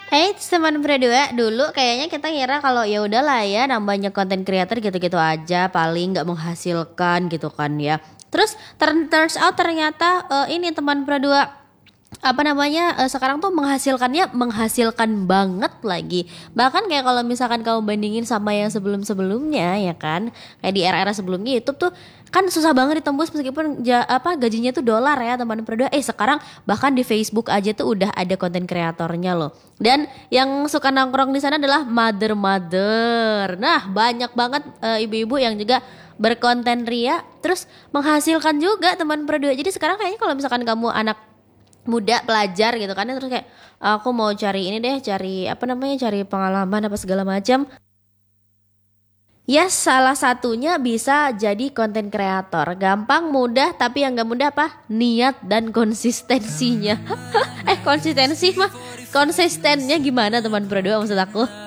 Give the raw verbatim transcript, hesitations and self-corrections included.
Hey teman berdua, dulu kayaknya kita ngira kalau ya udahlah ya namanya konten creator gitu-gitu aja paling nggak menghasilkan gitu kan ya. Terus turn- turns out ternyata eh, ini teman berdua apa namanya eh, sekarang tuh menghasilkannya menghasilkan banget lagi. Bahkan kayak kalau misalkan kamu bandingin sama yang sebelum-sebelumnya ya kan, kayak di era-era sebelumnya YouTube tuh kan susah banget ditembus meskipun ja, apa gajinya tuh dolar ya teman berdua. Eh sekarang bahkan di Facebook aja tuh udah ada konten kreatornya loh. Dan yang suka nongkrong di sana adalah mother-mother. Nah, banyak banget eh, ibu-ibu yang juga berkonten ria terus menghasilkan juga teman berdua. Jadi sekarang kayaknya kalau misalkan kamu anak muda pelajar gitu kan terus kayak aku mau cari ini deh, cari apa namanya, cari pengalaman apa segala macam. Ya, salah satunya bisa jadi konten kreator. Gampang, mudah, tapi yang gak mudah apa? Niat dan konsistensinya. eh, konsistensi mah konsistennya gimana teman berdua maksud aku?